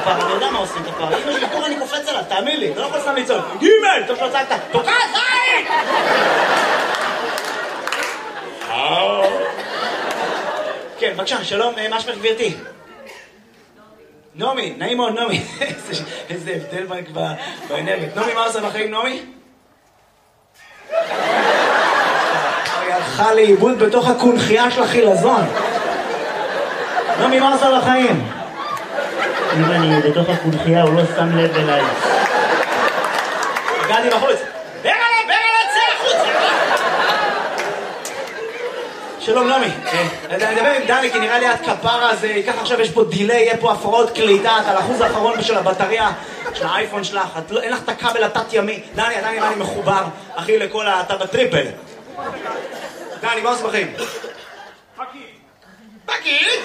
כפר, אני יודע מה עושים כפר. אם יש לי קור אני קופץ עליו, תאמין לי, אתה לא יכול סתם לצעוד. גימל, טוב שלא צעקת, תוקע זין! כן, בבקשה, שלום, מה שמך גבירתי? נעמי, נעים מאוד נעמי. איזה הבדל באנרגיות. נעמי, מה עושה בחיים, נעמי? היא הלכה לאיבוד בתוך הקונחייה של החילזון. נעמי, מה עושה בחיים? אם אני בתוך הקונחייה, הוא לא שם לב אליי. הגעתי בחוץ. ברלה, צא החוצה! שלום נעמי, אני מדבר עם דני כי נראה לי את כפרה הזה, ככה עכשיו יש פה דיליי, יהיה פה הפרעות קליטה, אתה על האחוז האחרון של הבטריה של האייפון שלך, אין לך את הכבל התת ימי. דני נראה לי מחובר, אחי לכל אתה בטריפל. דני, מה עושה בחיים? פקיד?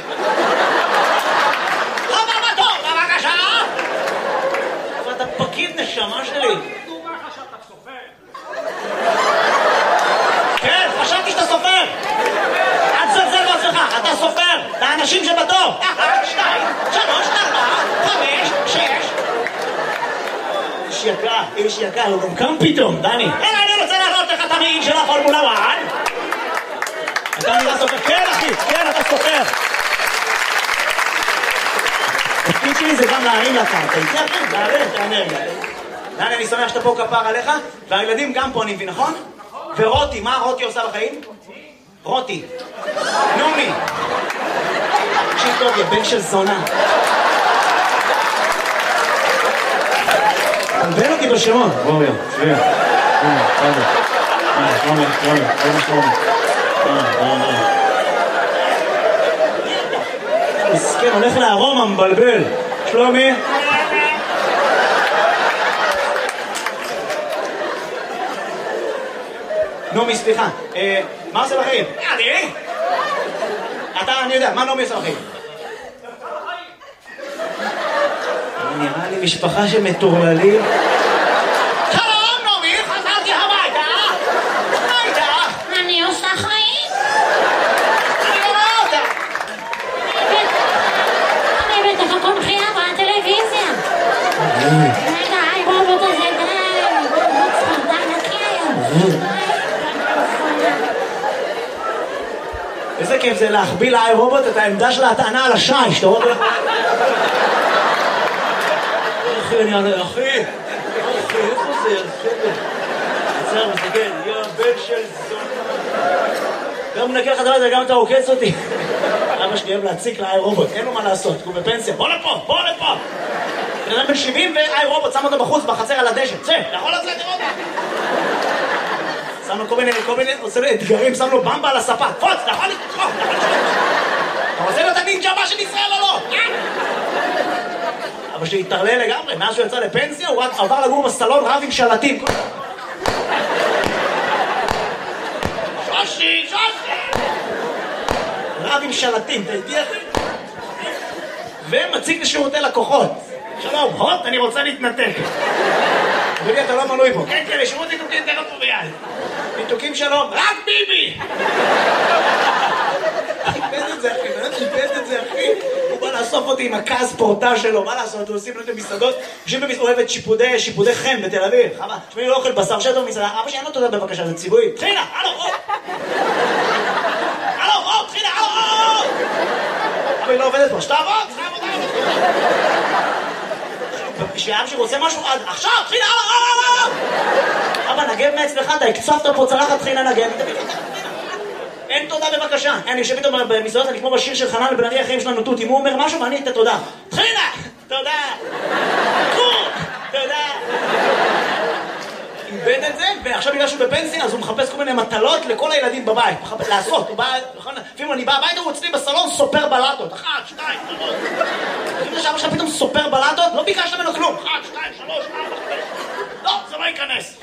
הבא בתור, בבקשה! אבל אתה פקיד נשמה שלי. דומה לך שאתה סופר. כן, חשבתי שאתה סופר. אל תזלזל בעצמך, אתה סופר. את האנשים שבתור. 1, 2, 3, 4, 5, 6. איש יקר, הוא גם קם פתאום, דני. אני רוצה להראות לך את המעיל של הפורמולה 1. אתה נראה סופר. כן אחי, כן אתה סופר. התפקיד שלי זה גם להרים לקרקע. איתי אחי, להרים את האנרגיה. דני, אני שמח שאתה פה כפר עליך, והילדים גם פה אני מבין, נכון? ורותי, מה רותי עושה בחיים? רותי. נעמי. תקשיב טוב, יא בן של זונה. תלבן אותי בשמות. בואו, שביע. שלומי. מסכן, הולך לארומה, מבלבל. שלומי. נעמי, סליחה. מה עושה בחיים? אני יודע, מה נעמי עושה בחיים? נראה לי משפחה שמטורללים. שלום, נעמי, חזרתי הביתה. מה איתך? אני עושה חיים. אני לא רואה אותה. אני בתוך הקונחייה בטלוויזיה. רגע, רובוט הזה די. רובוט ספרדה נקי היום. איזה כיף זה להחביא לאי רובוט את העמדה של ההטענה על השיש, אתה רואה? אחי, איפה זה? עצר, מסתכל, יא בן של זון. גם מנקה לך דבר הזה, גם אתה עוקץ אותי. אבא שלי אוהב להציק לאי רובוט, אין לו מה לעשות, הוא בפנסיה. בוא לפה! אתה בן 70 ואי רובוט, שם אותו בחוץ, בחצר על הדשא. צא, אתה יכול לצאת לראות? שם לו כל מיני, עושה לו אתגרים, שם לו במבה על הספה. פוץ, אתה יכול לתקוף, אתה רוצה להיות הנינג'ה הבא של ישראל או לא? אבא שלי התערלל לגמרי, מאז שהוא יצא לפנסיה, הוא עבר לגור בסלון רב עם שלטים. שושי! רב עם שלטים, אתה איתי אחי? ומציג לשירותי לקוחות. שלום, הוט, אני רוצה להתנתק. אדוני, אתה לא מנוי פה. כן, לשירות ניתוקים תכף פה ביד. ניתוקים שלום, רק ביבי! איבד את זה, אחי. הוא בא לאסוף אותי עם הכעס פורטה שלו, מה לעשות? הוא עושים לו את המסעדות, יושבים במסעדות, אוהבת שיפודי חן בתל אביב. חבל, תשמעי, לא אוכל בשר שטו במסעדה. אבא שאין לו תודה בבקשה, זה ציווי. תחילה, הלו, תחילה, אבא היא לא עובדת פה, שתעבוד, כשאבא שרוצה משהו, עכשיו, תחילה, אבא, נגב מאצלך, אתה הקצפת פה צלחת, תחילה נגב. אין תודה בבקשה. אני יושב איתו במסעדות, אני כמו בשיר של חנן בן ארי, החיים שלנו תות. אם הוא אומר משהו ואני אתן תודה. תחילה! תודה! תודה! איבד את זה, ועכשיו בגלל שהוא בפנסיה, אז הוא מחפש כל מיני מטלות לכל הילדים בבית. לעשות, הוא בא, אפילו אני בא הביתה, הוא אצלי בסלון סופר בלטות. 1, 2, 3. אפילו שאבא שלך פתאום סופר בלטות, לא ביקשת ממנו כלום. 1, 2, 3, 4, 5. לא, זה לא ייכנס.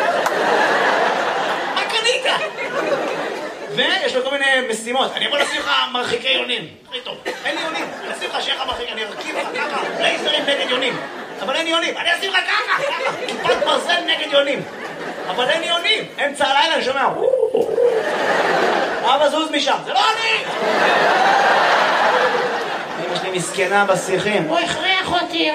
מה קנית? ויש לו כל מיני משימות. אני יכול לשים לך מרחיקי יונים. הכי טוב. אין לי יונים. אני אשים לך שיהיה לך מרחיק, אני ארכיב לך ככה. לייזרים נגד יונים. אבל אין יונים. אני אשים לך ככה. כיפת ברזל נגד יונים. אבל אין יונים. אמצע הלילה אני שומע. אבא זוז משם. זה לא אני! אמא שלי מסכנה בשיחים. הוא הכריח אותי.